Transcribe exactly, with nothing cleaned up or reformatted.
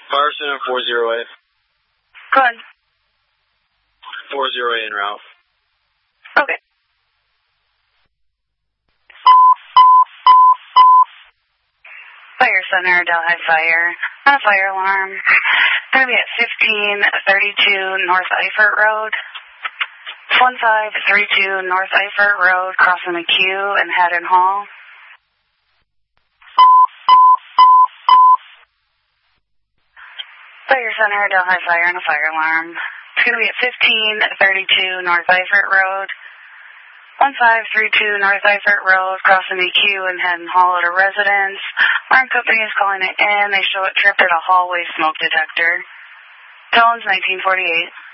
Fire center four zero eight. Go ahead. four zero eight en route. Okay. Fire center, Delhi Fire. On a fire alarm. Going to be at fifteen thirty-two North Eifert Road. one five three two North Eifert Road, crossing the Q and Haddon Hall. Fire center, Delhi Fire on a fire alarm. It's going to be at fifteen thirty-two North Eifert Road. one five three two North Eifert Road, crossing the Q and Haddon Hall at a residence. Alarm company is calling it in. They show it tripped at a hallway smoke detector. Tones nineteen forty-eight.